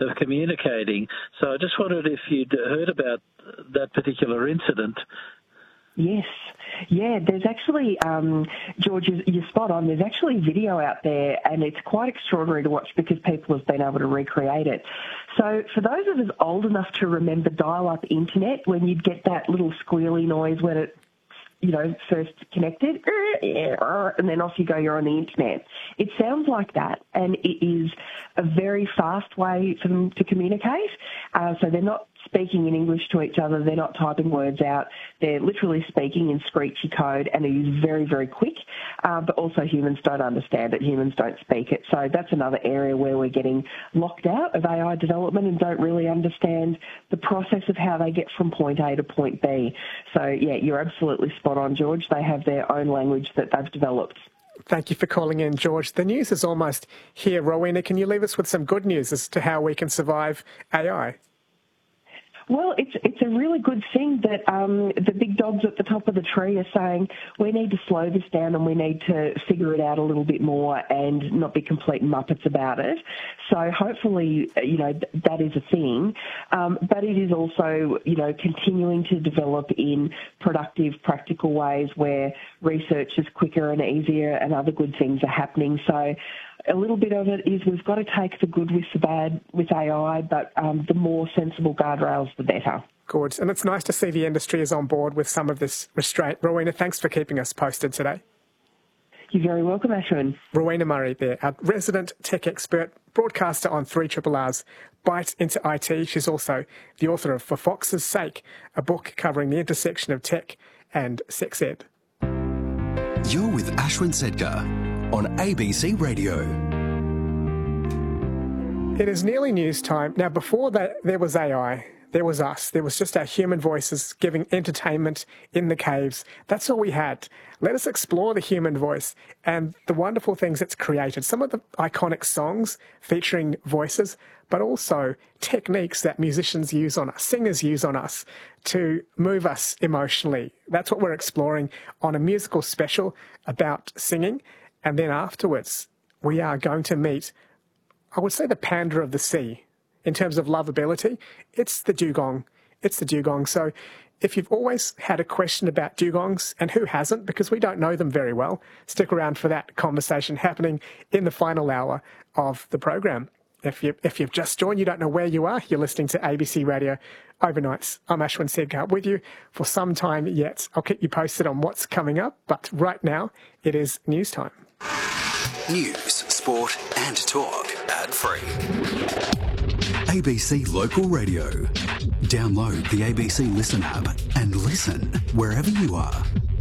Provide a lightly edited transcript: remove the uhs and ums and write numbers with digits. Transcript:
of communicating. So I just wondered if you'd heard about that particular incident. Yes. Yeah, there's actually, George, you're spot on. There's actually video out there, and it's quite extraordinary to watch because people have been able to recreate it. So for those of us old enough to remember dial-up internet, when you'd get that little squealy noise when it, first connected, and then off you go, you're on the internet. It sounds like that, and it is a very fast way for them to communicate. So they're not speaking in English to each other. They're not typing words out. They're literally speaking in screechy code, and it is very, very quick. But also humans don't understand it. Humans don't speak it. So that's another area where we're getting locked out of AI development and don't really understand the process of how they get from point A to point B. So, yeah, you're absolutely spot on, George. They have their own language that they've developed. Thank you for calling in, George. The news is almost here. Rowena, can you leave us with some good news as to how we can survive AI? Well, it's a really good thing that the big dogs at the top of the tree are saying we need to slow this down and we need to figure it out a little bit more and not be complete muppets about it. So hopefully, that is a thing. But it is also, continuing to develop in productive, practical ways where research is quicker and easier and other good things are happening. So a little bit of it is we've got to take the good with the bad with AI, but the more sensible guardrails, the better. Good. And it's nice to see the industry is on board with some of this restraint. Rowena, thanks for keeping us posted today. You're very welcome, Ashwin. Rowena Murray there, our resident tech expert, broadcaster on 3RRR's Bite into IT. She's also the author of For Fox's Sake, a book covering the intersection of tech and sex ed. You're with Ashwin Sedgar on ABC Radio. It is nearly news time. Now, before that, there was AI. There was us. There was just our human voices giving entertainment in the caves. That's all we had. Let us explore the human voice and the wonderful things it's created. Some of the iconic songs featuring voices, but also techniques that musicians use on us, singers use on us to move us emotionally. That's what we're exploring on a musical special about singing. And then afterwards, we are going to meet, I would say, the panda of the sea. In terms of lovability, it's the dugong. It's the dugong. So if you've always had a question about dugongs, and who hasn't, because we don't know them very well, stick around for that conversation happening in the final hour of the program. If you've just joined, you don't know where you are, you're listening to ABC Radio Overnights. I'm Ashwin Sedgar with you for some time yet. I'll keep you posted on what's coming up, but right now it is news time. News, sport and talk. Ad-free. ABC Local Radio. Download the ABC Listen app and listen wherever you are.